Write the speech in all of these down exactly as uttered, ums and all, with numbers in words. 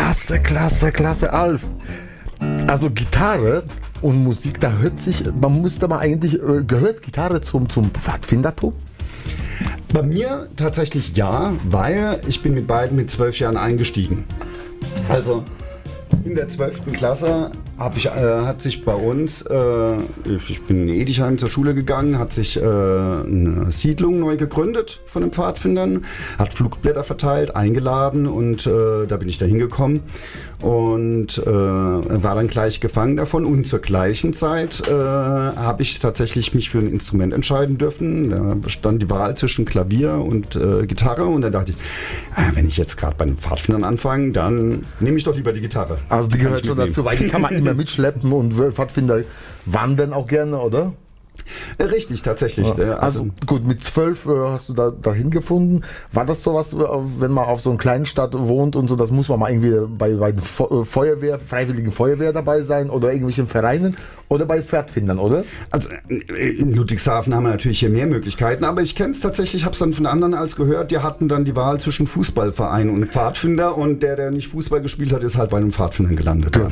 Klasse, klasse, klasse, Alf. Also Gitarre und Musik, da hört sich, man müsste mal eigentlich, gehört Gitarre zum, zum Pfadfindertum? Bei mir tatsächlich ja, weil ich bin mit beiden mit zwölf Jahren eingestiegen. Also in der zwölften Klasse hab ich, äh, hat sich bei uns, äh, ich bin in Edichheim zur Schule gegangen, hat sich äh, eine Siedlung neu gegründet von den Pfadfindern, hat Flugblätter verteilt, eingeladen und äh, da bin ich da hingekommen und äh, war dann gleich gefangen davon. Und zur gleichen Zeit äh, habe ich tatsächlich mich für ein Instrument entscheiden dürfen. Da bestand die Wahl zwischen Klavier und äh, Gitarre und dann dachte ich, ah, wenn ich jetzt gerade bei den Pfadfindern anfange, dann nehme ich doch lieber die Gitarre. Also die gehört schon dazu, weil die kann man immer mitschleppen und Pfadfinder wandern auch gerne, oder? Richtig, tatsächlich. Ja. Also, also gut, mit zwölf äh, hast du da dahin gefunden. War das sowas, wenn man auf so einer kleinen Stadt wohnt und so, das muss man mal irgendwie bei, bei der Feuerwehr, Freiwilligen Feuerwehr dabei sein oder irgendwelchen Vereinen oder bei Pfadfindern, oder? Also in Ludwigshafen haben wir natürlich hier mehr Möglichkeiten, aber ich kenne es tatsächlich, habe es dann von anderen als gehört, die hatten dann die Wahl zwischen Fußballverein und Pfadfinder und der, der nicht Fußball gespielt hat, ist halt bei den Pfadfindern gelandet. Ja.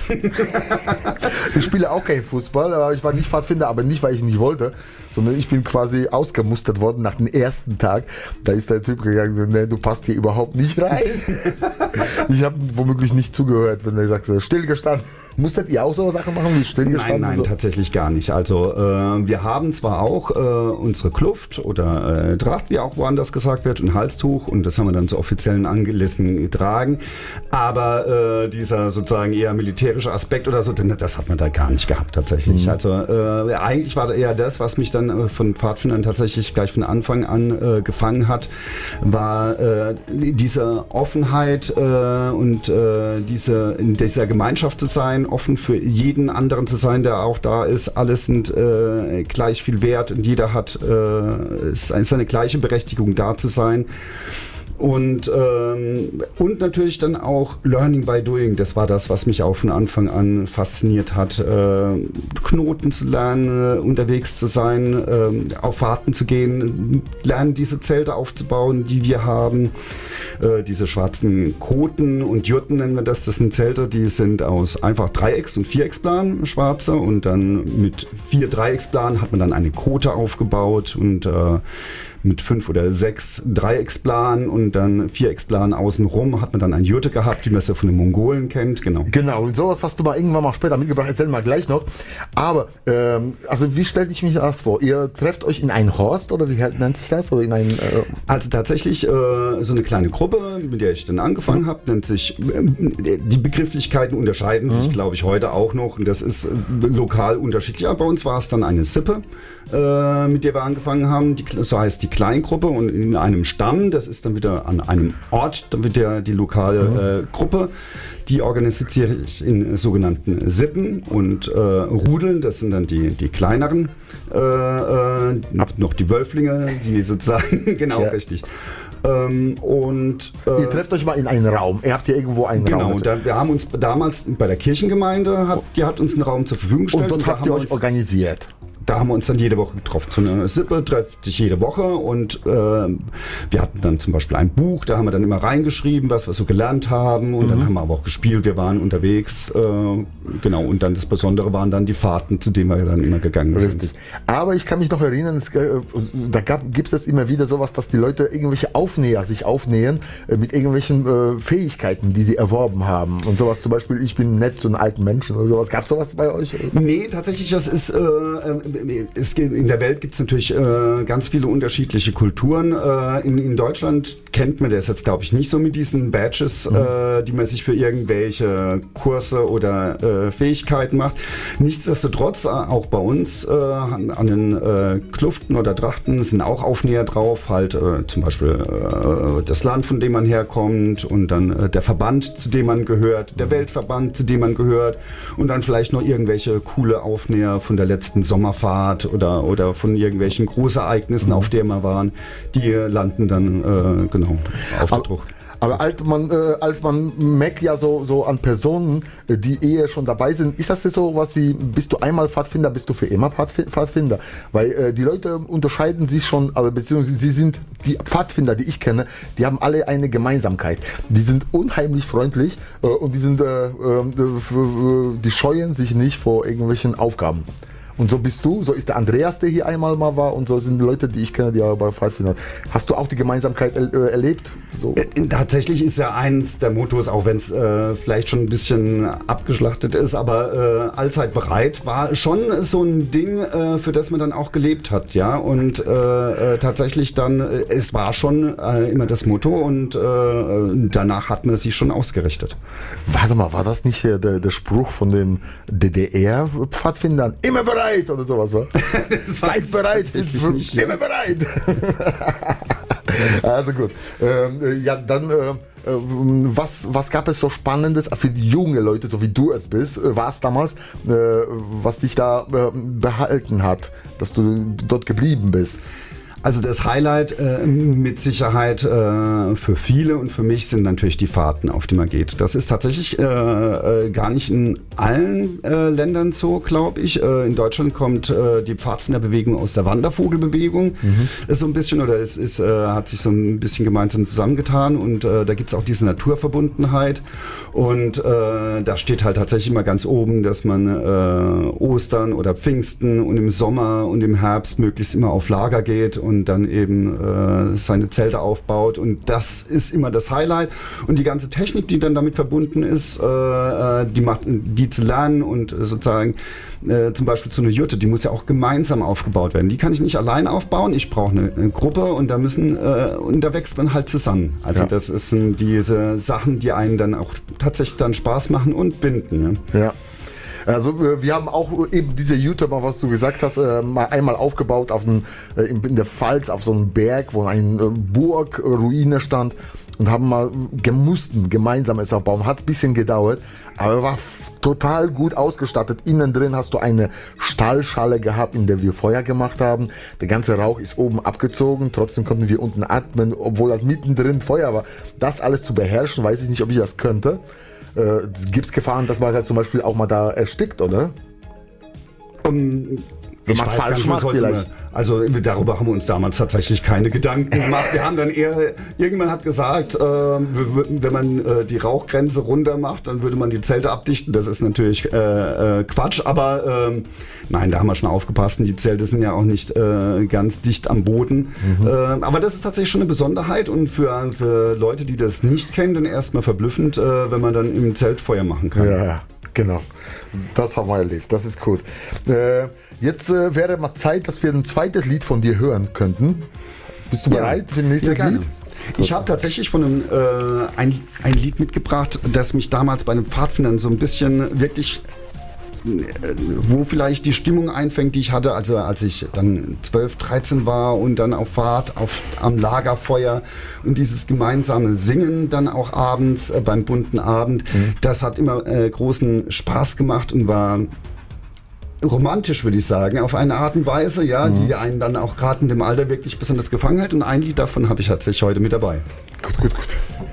Ich spiele auch kein Fußball, aber ich war nicht Pfadfinder, aber nicht, weil ich nicht wollte, sondern ich bin quasi ausgemustert worden nach dem ersten Tag. Da ist der Typ gegangen, nee, du passt hier überhaupt nicht rein. Ich habe womöglich nicht zugehört, wenn er sagt, stillgestanden. Musstet ihr auch so Sachen machen wie stillgestanden? Nein, nein, so? Tatsächlich gar nicht. Also äh, wir haben zwar auch äh, unsere Kluft oder äh, Tracht, wie auch woanders gesagt wird, ein Halstuch und das haben wir dann zu offiziellen Anlässen getragen, aber äh, dieser sozusagen eher militärische Aspekt oder so, das hat man da gar nicht gehabt tatsächlich. Mhm. Also äh, eigentlich war eher das, was mich dann äh, von Pfadfindern tatsächlich gleich von Anfang an äh, gefangen hat, war äh, diese Offenheit äh, und äh, diese, in dieser Gemeinschaft zu sein, offen für jeden anderen zu sein, der auch da ist. Alles sind äh, gleich viel wert und jeder hat äh, ist eine gleiche Berechtigung, da zu sein. Und, ähm, und natürlich dann auch Learning by Doing. Das war das, was mich auch von Anfang an fasziniert hat. Äh, Knoten zu lernen, äh, unterwegs zu sein, äh, auf Fahrten zu gehen, lernen diese Zelte aufzubauen, die wir haben. Äh, diese schwarzen Koten und Jurten nennen wir das. Das sind Zelte, die sind aus einfach Dreiecks- und Vierecksplanen, schwarze. Und dann mit vier Dreiecksplanen hat man dann eine Kote aufgebaut und äh, mit fünf oder sechs Dreiecksplanen und dann Vierecksplanen außenrum hat man dann eine Jurte gehabt, die man ja von den Mongolen kennt, genau. Genau, und sowas hast du mal irgendwann mal später mitgebracht, erzähl mal gleich noch. Aber, ähm, also wie stelle ich mich das vor? Ihr trefft euch in ein Horst oder wie nennt sich das? Oder in ein, äh also tatsächlich äh, so eine kleine Gruppe, mit der ich dann angefangen mhm. habe, nennt sich, äh, die Begrifflichkeiten unterscheiden mhm. sich, glaube ich, heute auch noch und das ist äh, lokal unterschiedlich. Aber bei uns war es dann eine Sippe, äh, mit der wir angefangen haben, die, so heißt die Kleingruppe und in einem Stamm, das ist dann wieder an einem Ort, dann wird der, die lokale mhm. äh, Gruppe, die organisiert sich in sogenannten Sippen und äh, Rudeln, das sind dann die, die kleineren, äh, äh, noch die Wölflinge, die sozusagen, genau, ja. richtig. Ähm, und, äh, Ihr trefft euch mal in einen Raum, ihr habt hier irgendwo einen genau, Raum. Genau, wir haben uns damals bei der Kirchengemeinde, hat, die hat uns einen Raum zur Verfügung gestellt. Und dort und habt ihr euch organisiert? Da haben wir uns dann jede Woche getroffen. So eine Sippe trifft sich jede Woche und äh, wir hatten dann zum Beispiel ein Buch, da haben wir dann immer reingeschrieben, was wir so gelernt haben und mhm. dann haben wir aber auch gespielt, wir waren unterwegs, äh, genau, und dann das Besondere waren dann die Fahrten, zu denen wir dann immer gegangen sind. Richtig. Aber ich kann mich noch erinnern, es, äh, da gab, gibt es immer wieder sowas, dass die Leute irgendwelche Aufnäher sich aufnähen äh, mit irgendwelchen äh, Fähigkeiten, die sie erworben haben und sowas, zum Beispiel, ich bin nett zu einem alten Menschen oder sowas. Gab es sowas bei euch? Nee, tatsächlich, das ist äh, Es, in der Welt gibt es natürlich äh, ganz viele unterschiedliche Kulturen. Äh, in, in Deutschland kennt man das jetzt, glaube ich, nicht so mit diesen Badges, mhm. äh, die man sich für irgendwelche Kurse oder äh, Fähigkeiten macht. Nichtsdestotrotz, äh, auch bei uns äh, an, an den äh, Kluften oder Trachten sind auch Aufnäher drauf, halt äh, zum Beispiel äh, das Land, von dem man herkommt und dann äh, der Verband, zu dem man gehört, der Weltverband, zu dem man gehört und dann vielleicht noch irgendwelche coole Aufnäher von der letzten Sommerfahrt oder, oder von irgendwelchen Großereignissen, mhm. auf denen wir waren, die landen dann äh, genau auf der Druck. Aber als man, äh, als man merkt ja so, so an Personen, äh, die eher schon dabei sind, ist das jetzt so was wie, bist du einmal Pfadfinder, bist du für immer Pfadfi- Pfadfinder? Weil äh, die Leute unterscheiden sich schon, also beziehungsweise sie sind, die Pfadfinder, die ich kenne, die haben alle eine Gemeinsamkeit. Die sind unheimlich freundlich äh, und die sind, äh, äh, die scheuen sich nicht vor irgendwelchen Aufgaben. Und so bist du, so ist der Andreas, der hier einmal mal war, und so sind Leute, die ich kenne, die auch bei Pfadfindern. Hast du auch die Gemeinsamkeit er, äh, erlebt? So. Äh, tatsächlich ist ja eins der Mottos, auch wenn es äh, vielleicht schon ein bisschen abgeschlachtet ist, aber äh, allzeit bereit war schon so ein Ding, äh, für das man dann auch gelebt hat, ja. Und äh, äh, tatsächlich dann, äh, es war schon äh, immer das Motto und äh, danach hat man sich schon ausgerichtet. Warte mal, war das nicht äh, der, der Spruch von den D D R-Pfadfindern? Immer bereit! Oder sowas, wa? Seid bereit, ich bin nicht, immer bereit. Also gut. Ähm, ja, dann, äh, was, was gab es so Spannendes für die jungen Leute, so wie du es bist, äh, warst damals, äh, was dich da äh, behalten hat, dass du dort geblieben bist? Also das Highlight äh, mit Sicherheit äh, für viele und für mich sind natürlich die Fahrten, auf die man geht. Das ist tatsächlich äh, äh, gar nicht in allen äh, Ländern so, glaube ich. Äh, in Deutschland kommt äh, die Pfadfinderbewegung aus der Wandervogelbewegung. Mhm. Ist so ein bisschen, oder es ist, äh, hat sich so ein bisschen gemeinsam zusammengetan und äh, da gibt es auch diese Naturverbundenheit. Und äh, da steht halt tatsächlich immer ganz oben, dass man äh, Ostern oder Pfingsten und im Sommer und im Herbst möglichst immer auf Lager geht und dann eben äh, seine Zelte aufbaut, und das ist immer das Highlight, und die ganze Technik, die dann damit verbunden ist, äh, die, macht, die zu lernen und sozusagen äh, zum Beispiel so eine Jurte, die muss ja auch gemeinsam aufgebaut werden, die kann ich nicht allein aufbauen, ich brauche eine, eine Gruppe, und da müssen äh, und da wächst man halt zusammen, also ja. Das sind diese Sachen, die einen dann auch tatsächlich dann Spaß machen und binden. Ja, ja. Also wir haben auch eben diese YouTuber, was du gesagt hast, mal einmal aufgebaut auf den, in der Pfalz auf so einem Berg, wo eine Burgruine stand, und haben mal gemussten gemeinsam es aufbauen. Hat ein bisschen gedauert, aber war total gut ausgestattet. Innen drin hast du eine Stahlschale gehabt, in der wir Feuer gemacht haben. Der ganze Rauch ist oben abgezogen, trotzdem konnten wir unten atmen, obwohl das mittendrin Feuer war. Das alles zu beherrschen, weiß ich nicht, ob ich das könnte. Äh, Gibt es Gefahren, dass man halt zum Beispiel auch mal da erstickt, oder? Um, ich weiß falsch gar nicht, macht, vielleicht. Also darüber haben wir uns damals tatsächlich keine Gedanken gemacht. Wir haben dann eher, irgendwann hat gesagt, äh, wenn man äh, die Rauchgrenze runter macht, dann würde man die Zelte abdichten. Das ist natürlich äh, äh, Quatsch, aber äh, nein, da haben wir schon aufgepasst. Die Zelte sind ja auch nicht äh, ganz dicht am Boden. Mhm. Äh, aber das ist tatsächlich schon eine Besonderheit, und für, für Leute, die das nicht kennen, dann erstmal verblüffend, äh, wenn man dann im Zelt Feuer machen kann. Ja, ja. Genau, das haben wir erlebt, das ist gut. Äh, jetzt äh, wäre mal Zeit, dass wir ein zweites Lied von dir hören könnten. Bist du bereit ja. für ein nächstes ja, Lied? Ich habe tatsächlich von einem, äh, ein, ein Lied mitgebracht, das mich damals bei den Pfadfindern so ein bisschen wirklich, wo vielleicht die Stimmung einfängt, die ich hatte, also als ich dann zwölf, dreizehn war und dann auf Fahrt auf, am Lagerfeuer, und dieses gemeinsame Singen dann auch abends äh, beim bunten Abend, mhm. das hat immer äh, großen Spaß gemacht und war romantisch, würde ich sagen, auf eine Art und Weise, ja, mhm. die einen dann auch gerade in dem Alter wirklich besonders gefangen hat, und ein Lied davon habe ich tatsächlich heute mit dabei. Gut, gut, gut.